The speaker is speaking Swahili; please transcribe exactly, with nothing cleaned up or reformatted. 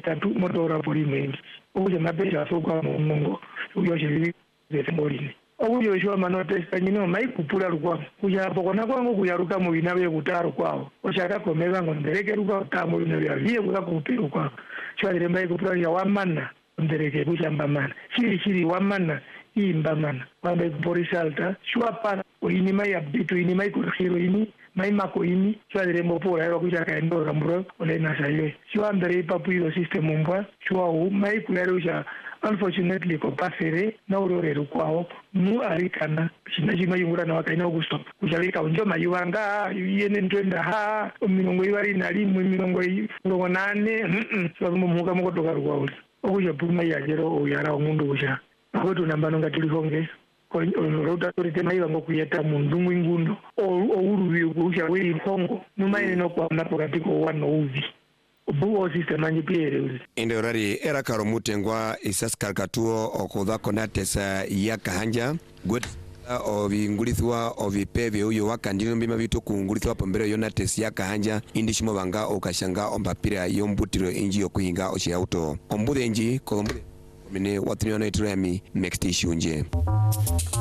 tatu motora polime uje mapesha sokwa mungo uyo chiri zesemolini obuyo shwa manote kanyino maikupula lukwa kuyapo kona kwangu kuyaruka mu binabe kutaro kwao oshaka komeza ngo ndereke ruka tamo bino bya biye kuza kupiru kwa shwa dire maikupula ya wamana ndereke kushamba mana shiri shiri wamana imba mana babe borisalta shwa para inima ya bitu inima ikuhiro ini mai mako ini shwa dire mbopora ero kushaka endo rambro ole na sayo shwa ndere papuiro system mbwa shwa u mai kulero sha unfortunately ko pasere na urorero kwao mu arikana shinaji mayungura na wakaina augusto kujalika unjo mayuanga yene ndenda ha mirongo ibari nali mu mirongo mirongo nane mhm so mu muka muko toka kwao okuja puma ya jero o yara omundu kuja aho tunambano ngatulihonge ko rota torite mayiwa ngokuyeta mundu mwingundo o urubi kuja weri hongo numaine no kwa napokatiko wano uvi buo system anyi piereuzi indorari era karo mutengwa isas karkatuo okudha konatesa ya kahanja good o vingulithwa o vipeve uyo wakandino mbima vitu kungulithwa pombere yona tesi ya kahanja indishimo banga okashanga ombapira yombutiro inji yokuhinga oshi auto ombudhe inji kolombude mine watuniona iturami next issue nje.